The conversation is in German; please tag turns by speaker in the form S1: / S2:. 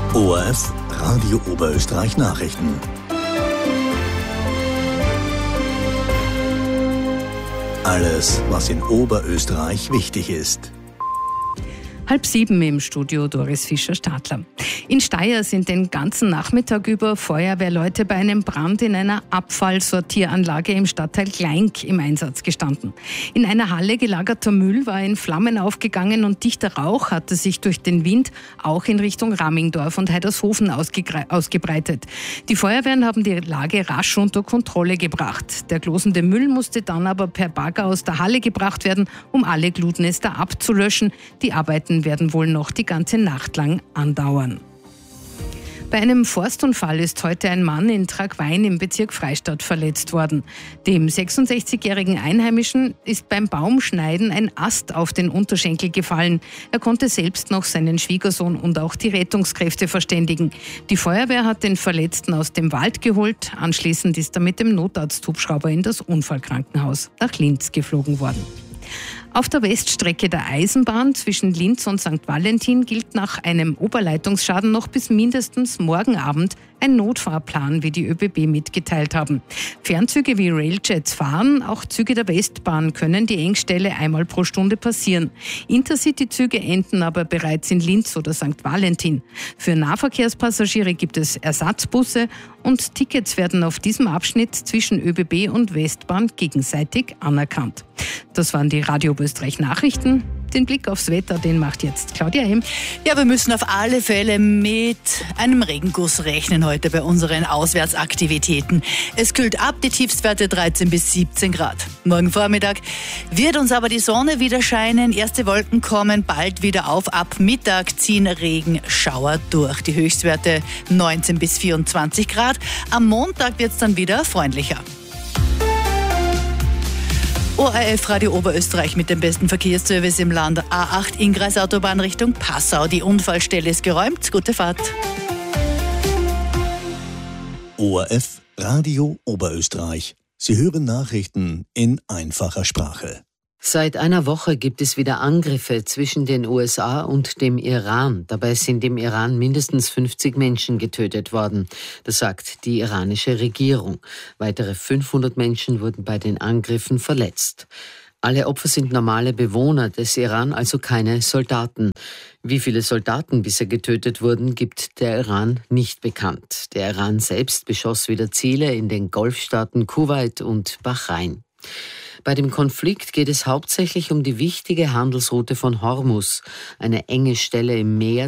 S1: ORF Radio Oberösterreich Nachrichten. Alles, was in Oberösterreich wichtig ist.
S2: 6:30 im Studio Doris Fischer-Stadler. In Steyr sind den ganzen Nachmittag über Feuerwehrleute bei einem Brand in einer Abfallsortieranlage im Stadtteil Gleink im Einsatz gestanden. In einer Halle gelagerter Müll war in Flammen aufgegangen und dichter Rauch hatte sich durch den Wind auch in Richtung Rammingdorf und Heidershofen ausgebreitet. Die Feuerwehren haben die Lage rasch unter Kontrolle gebracht. Der glosende Müll musste dann aber per Bagger aus der Halle gebracht werden, um alle Glutnester abzulöschen. Die Arbeiten werden wohl noch die ganze Nacht lang andauern. Bei einem Forstunfall ist heute ein Mann in Tragwein im Bezirk Freistadt verletzt worden. Dem 66-jährigen Einheimischen ist beim Baumschneiden ein Ast auf den Unterschenkel gefallen. Er konnte selbst noch seinen Schwiegersohn und auch die Rettungskräfte verständigen. Die Feuerwehr hat den Verletzten aus dem Wald geholt. Anschließend ist er mit dem Notarzthubschrauber in das Unfallkrankenhaus nach Linz geflogen worden. Auf der Weststrecke der Eisenbahn zwischen Linz und St. Valentin gilt nach einem Oberleitungsschaden noch bis mindestens morgen Abend ein Notfahrplan, wie die ÖBB mitgeteilt haben. Fernzüge wie Railjets fahren, auch Züge der Westbahn können die Engstelle einmal pro Stunde passieren. Intercity-Züge enden aber bereits in Linz oder St. Valentin. Für Nahverkehrspassagiere gibt es Ersatzbusse und Tickets werden auf diesem Abschnitt zwischen ÖBB und Westbahn gegenseitig anerkannt. Das waren die Radio Oberösterreich Nachrichten. Den Blick aufs Wetter, den macht jetzt Claudia Hemm.
S3: Ja, wir müssen auf alle Fälle mit einem Regenguss rechnen heute bei unseren Auswärtsaktivitäten. Es kühlt ab, die Tiefstwerte 13 bis 17 Grad. Morgen Vormittag wird uns aber die Sonne wieder scheinen. Erste Wolken kommen bald wieder auf. Ab Mittag ziehen Regenschauer durch. Die Höchstwerte 19 bis 24 Grad. Am Montag wird es dann wieder freundlicher. ORF Radio Oberösterreich mit dem besten Verkehrsservice im Land. A8 Inngreisautobahn Richtung Passau. Die Unfallstelle ist geräumt. Gute Fahrt.
S1: ORF Radio Oberösterreich. Sie hören Nachrichten in einfacher Sprache.
S4: Seit einer Woche gibt es wieder Angriffe zwischen den USA und dem Iran. Dabei sind im Iran mindestens 50 Menschen getötet worden. Das sagt die iranische Regierung. Weitere 500 Menschen wurden bei den Angriffen verletzt. Alle Opfer sind normale Bewohner des Iran, also keine Soldaten. Wie viele Soldaten bisher getötet wurden, gibt der Iran nicht bekannt. Der Iran selbst beschoss wieder Ziele in den Golfstaaten Kuwait und Bahrain. Bei dem Konflikt geht es hauptsächlich um die wichtige Handelsroute von Hormuz, eine enge Stelle im Meer,